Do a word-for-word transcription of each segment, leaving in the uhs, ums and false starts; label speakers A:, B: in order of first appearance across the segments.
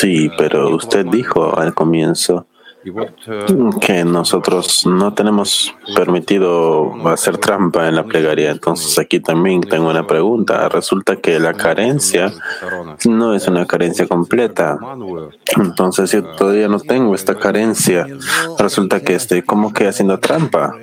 A: Sí, pero usted dijo al comienzo que nosotros no tenemos permitido hacer trampa en la plegaria. Entonces aquí también tengo una pregunta. Resulta que la carencia no es una carencia completa. Entonces yo todavía no tengo esta carencia. Resulta que estoy como que haciendo trampa.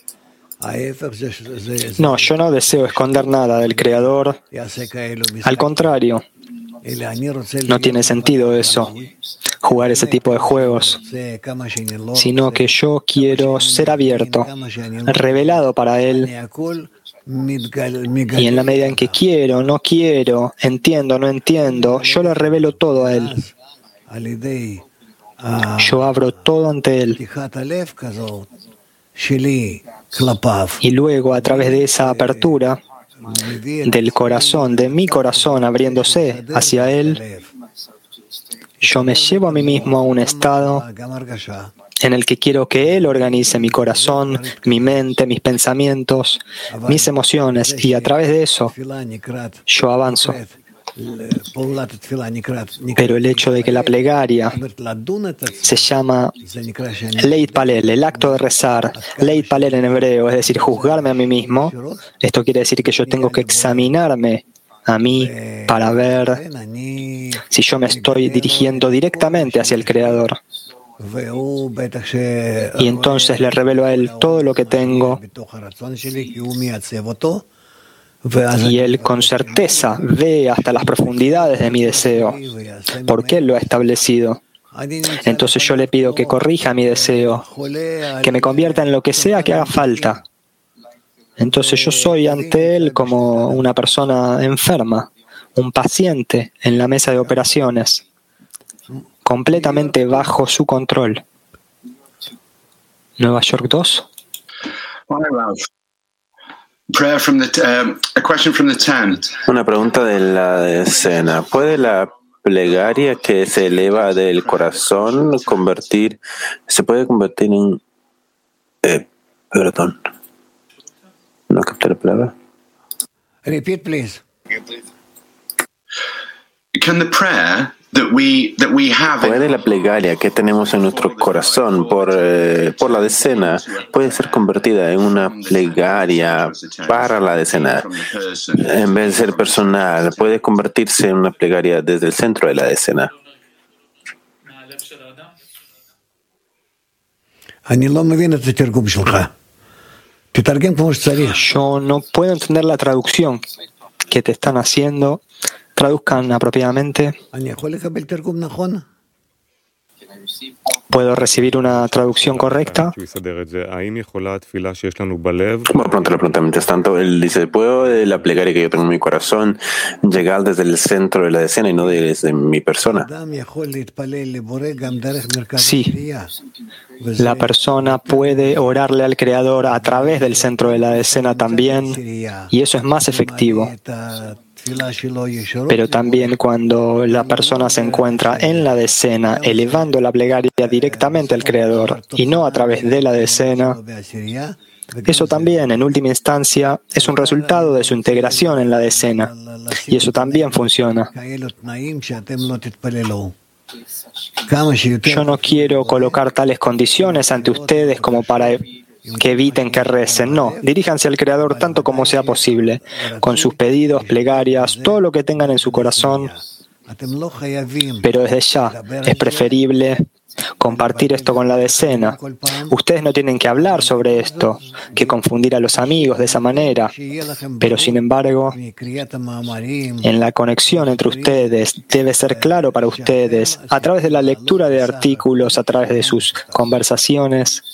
B: No, yo no deseo esconder nada del Creador. Al contrario, no tiene sentido eso, jugar ese tipo de juegos, sino que yo quiero ser abierto, revelado para Él. Y en la medida en que quiero, no quiero, entiendo, no entiendo, yo le revelo todo a Él. Yo abro todo ante Él. Y luego, a través de esa apertura del corazón, de mi corazón abriéndose hacia Él, yo me llevo a mí mismo a un estado en el que quiero que Él organice mi corazón, mi mente, mis pensamientos, mis emociones, y a través de eso yo avanzo. Pero el hecho de que la plegaria se llama Leit Palel, el acto de rezar, Leit Palel en hebreo, es decir, juzgarme a mí mismo, esto quiere decir que yo tengo que examinarme a mí para ver si yo me estoy dirigiendo directamente hacia el Creador. Y entonces le revelo a Él todo lo que tengo. Y Él con certeza ve hasta las profundidades de mi deseo, porque Él lo ha establecido. Entonces yo le pido que corrija mi deseo, que me convierta en lo que sea que haga falta. Entonces yo soy ante Él como una persona enferma, un paciente en la mesa de operaciones, completamente bajo su control. Nueva York dos.
A: Una pregunta de la decena. ¿Puede la plegaria que se eleva del corazón convertir, se puede convertir en, eh, perdón, no capté la palabra?
C: Repeat, please.
A: Can the prayer that we that we have ¿Puede la plegaria que tenemos en nuestro corazón por eh, por la decena puede ser convertida en una plegaria para la decena en vez de ser personal? ¿Puede convertirse en una plegaria desde el centro de la decena?
B: Yo no puedo entender la traducción que te están haciendo. Traduzcan apropiadamente. ¿Puedo recibir una traducción correcta?
A: Bueno, pronto le pregunta. Mientras tanto, él dice, ¿puedo de la plegaria que yo tengo en mi corazón llegar desde el centro de la decena y no desde mi persona?
B: Sí. La persona puede orarle al Creador a través del centro de la decena también, y eso es más efectivo. Pero también cuando la persona se encuentra en la decena, elevando la plegaria directamente al Creador y no a través de la decena, eso también, en última instancia, es un resultado de su integración en la decena. Y eso también funciona. Yo no quiero colocar tales condiciones ante ustedes como para que eviten que recen. No, diríjanse al Creador tanto como sea posible, con sus pedidos, plegarias, todo lo que tengan en su corazón. Pero desde ya es preferible compartir esto con la decena. Ustedes no tienen que hablar sobre esto, que confundir a los amigos de esa manera. Pero sin embargo, en la conexión entre ustedes debe ser claro para ustedes, a través de la lectura de artículos, a través de sus conversaciones,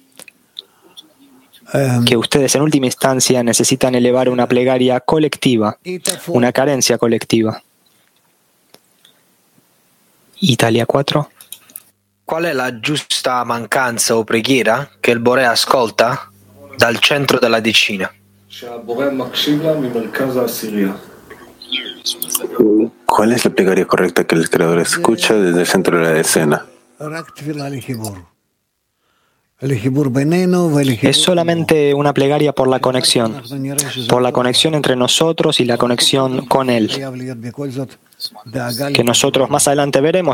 B: que ustedes en última instancia necesitan elevar una plegaria colectiva, una carencia colectiva. Italia quattro.
D: Qual è la giusta mancanza o preghiera che il Boré ascolta dal centro della decina?
A: ¿Cuál es la plegaria correcta que el Creador escucha desde el centro de la decena?
B: Es solamente una plegaria por la conexión, por la conexión entre nosotros y la conexión con Él, que nosotros más adelante veremos